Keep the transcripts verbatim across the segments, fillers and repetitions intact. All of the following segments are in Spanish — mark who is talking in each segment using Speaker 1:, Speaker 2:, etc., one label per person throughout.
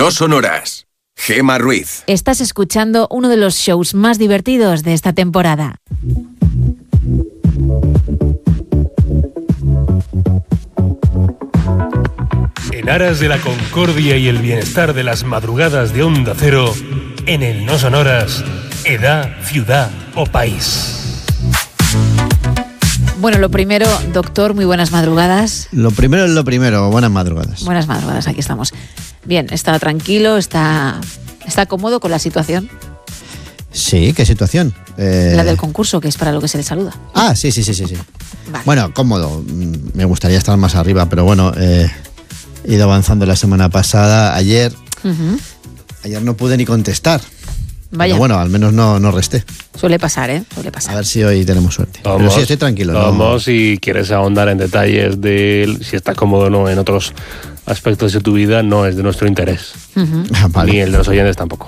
Speaker 1: No Sonoras. Gemma Ruiz.
Speaker 2: Estás escuchando uno de los shows más divertidos de esta temporada.
Speaker 3: En aras de la concordia y el bienestar de las madrugadas de Onda Cero, en el No Sonoras, edad, ciudad o país.
Speaker 2: Bueno, lo primero, doctor, muy buenas madrugadas.
Speaker 4: Lo primero es lo primero, buenas madrugadas.
Speaker 2: Buenas madrugadas, aquí estamos. Bien, está tranquilo, está, está cómodo con la situación.
Speaker 4: Sí, ¿qué situación? Eh...
Speaker 2: La del concurso, que es para lo que se le saluda.
Speaker 4: Ah, sí, sí, sí, sí. sí.
Speaker 2: Vale.
Speaker 4: Bueno, cómodo. Me gustaría estar más arriba, pero bueno, eh, he ido avanzando la semana pasada. Ayer, uh-huh. ayer no pude ni contestar.
Speaker 2: Vaya.
Speaker 4: Pero bueno, al menos no, no resté.
Speaker 2: Suele pasar, ¿eh? Suele pasar.
Speaker 4: A ver si hoy tenemos suerte.
Speaker 3: Vamos,
Speaker 4: pero sí, estoy tranquilo.
Speaker 3: Vamos,
Speaker 4: ¿no?
Speaker 3: Si quieres ahondar en detalles de si está cómodo o no en otros aspectos de tu vida, no es de nuestro interés.
Speaker 2: Uh-huh.
Speaker 4: Ah, vale.
Speaker 3: Ni el de los oyentes tampoco.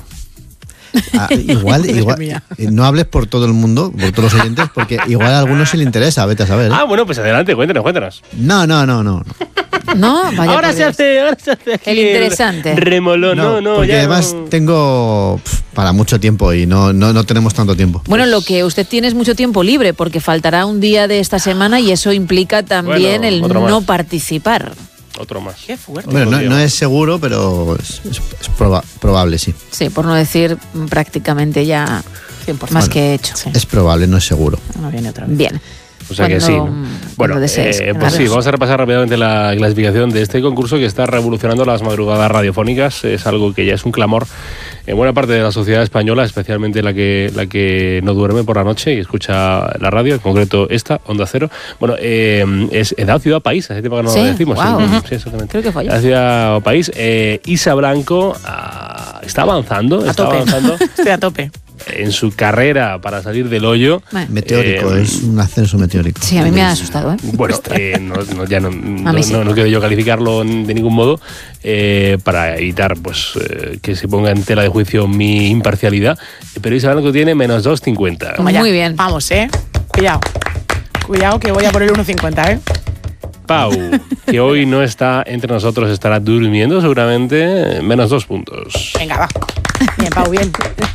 Speaker 4: Ah, igual, igual no hables por todo el mundo, por todos los oyentes, porque igual a algunos sí le interesa, vete a saber. ¿eh?
Speaker 3: Ah, bueno, pues adelante, cuéntanos, cuéntanos.
Speaker 4: No, no, no, no.
Speaker 2: No, vaya.
Speaker 3: Ahora se hace, ahora se hace aquí
Speaker 2: el interesante.
Speaker 3: Remolón, no, no, no.
Speaker 4: Porque
Speaker 3: ya
Speaker 4: además
Speaker 3: no...
Speaker 4: tengo pff, para mucho tiempo y no, no, no tenemos tanto tiempo.
Speaker 2: Bueno, lo que usted tiene es mucho tiempo libre, porque faltará un día de esta semana y eso implica también
Speaker 3: Bueno,
Speaker 2: el
Speaker 3: otro
Speaker 2: no
Speaker 3: más.
Speaker 2: participar.
Speaker 3: Otro más.
Speaker 2: Qué fuerte.
Speaker 4: Bueno, no, no es seguro, pero es, es, es proba- probable, sí.
Speaker 2: Sí, por no decir prácticamente ya cien por ciento más
Speaker 4: bueno,
Speaker 2: que hecho. Sí.
Speaker 4: Es probable, no es seguro.
Speaker 2: No viene otra vez. Bien.
Speaker 3: O sea
Speaker 2: Cuando,
Speaker 3: que sí, ¿no? Bueno,
Speaker 2: desees,
Speaker 3: eh, pues
Speaker 2: claro.
Speaker 3: sí, vamos a repasar rápidamente la clasificación de este concurso que está revolucionando las madrugadas radiofónicas. Es algo que ya es un clamor en buena parte de la sociedad española, especialmente la que la que no duerme por la noche y escucha la radio, en concreto esta, Onda Cero. Bueno, eh, es edad, ciudad, país, hace tiempo que no
Speaker 2: Sí,
Speaker 3: lo decimos.
Speaker 2: wow.
Speaker 3: Sí, sí, exactamente.
Speaker 2: Creo que fue
Speaker 3: Edad, ciudad o país. Eh, Isa Blanco ah, está avanzando,
Speaker 5: A
Speaker 3: está
Speaker 5: tope.
Speaker 3: avanzando
Speaker 5: Estoy a tope.
Speaker 3: en su carrera para salir del hoyo.
Speaker 2: Bueno.
Speaker 4: Meteórico,
Speaker 3: Eh,
Speaker 4: es un ascenso meteórico.
Speaker 2: Sí, a mí me ha asustado, ¿eh?
Speaker 3: Bueno, eh, no, no, ya no, no,
Speaker 2: mí sí.
Speaker 3: no, no quiero yo calificarlo de ningún modo eh, para evitar pues eh, que se ponga en tela de juicio mi imparcialidad. Pero Isa Blanco tiene menos dos cincuenta.
Speaker 5: Toma ya.
Speaker 2: Muy bien.
Speaker 5: Vamos, ¿eh? Cuidado. Cuidado que voy a por el uno cincuenta, ¿eh?
Speaker 3: Pau, que hoy no está entre nosotros, estará durmiendo seguramente, menos dos puntos.
Speaker 5: Venga, va. Bien, Pau, bien.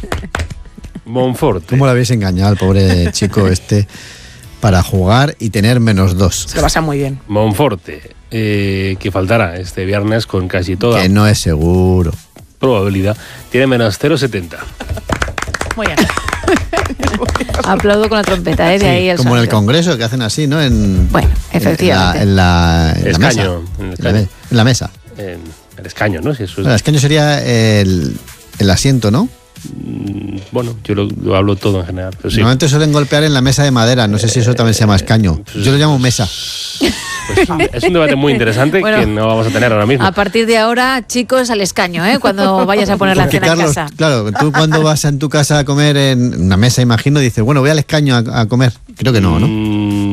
Speaker 3: Monforte.
Speaker 4: ¿Cómo lo habéis engañado al pobre chico este para jugar y tener menos dos?
Speaker 5: Se lo pasa muy bien.
Speaker 3: Monforte, eh, que faltará este viernes con casi toda
Speaker 4: Que no es seguro.
Speaker 3: probabilidad, tiene menos cero coma setenta.
Speaker 5: Muy bien.
Speaker 2: Aplaudo con la trompeta, ¿eh? De
Speaker 4: Sí,
Speaker 2: ahí el
Speaker 4: como en el
Speaker 2: sonido.
Speaker 4: Congreso que hacen así, ¿no? En,
Speaker 2: Bueno, efectivamente.
Speaker 4: En la, en la, en la
Speaker 3: Escaño,
Speaker 4: mesa.
Speaker 3: en el
Speaker 4: En la,
Speaker 3: escaño.
Speaker 4: me- en la mesa.
Speaker 3: En el escaño, ¿no? Si eso es-
Speaker 4: Bueno, escaño sería el, el asiento, ¿no?
Speaker 3: Mm, Bueno, yo lo, lo hablo todo en general. Pero sí.
Speaker 4: Normalmente suelen golpear en la mesa de madera. No sé si eso también se llama escaño. Yo lo llamo mesa.
Speaker 3: Pues es un debate muy interesante
Speaker 2: Bueno,
Speaker 3: que no vamos a tener ahora mismo.
Speaker 2: A partir de ahora, chicos, al escaño, ¿eh? Cuando vayas a poner la
Speaker 4: Porque
Speaker 2: cena
Speaker 4: Carlos,
Speaker 2: en casa.
Speaker 4: claro, tú cuando vas en tu casa a comer en una mesa, imagino, dices, bueno, voy al escaño a, a comer. Creo que no, ¿no?
Speaker 3: Mm,